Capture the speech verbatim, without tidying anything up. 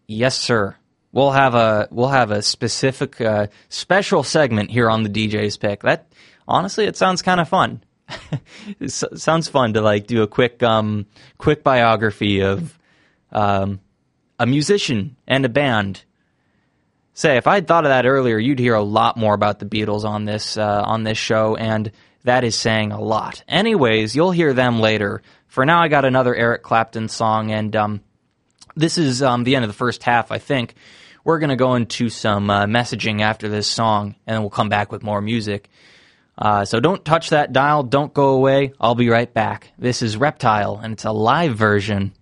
Yes, sir. We'll have a we'll have a specific uh, special segment here on the D J's Pick. That honestly, it sounds kind of fun. It s- sounds fun to like do a quick um quick biography of um a musician and a band. Say, if I'd thought of that earlier, you'd hear a lot more about the Beatles on this uh, on this show, and that is saying a lot. Anyways, you'll hear them later. For now, I got another Eric Clapton song, and um, this is um, the end of the first half, I think. We're going to go into some uh, messaging after this song, and then we'll come back with more music. Uh, so don't touch that dial. Don't go away. I'll be right back. This is Reptile, and it's a live version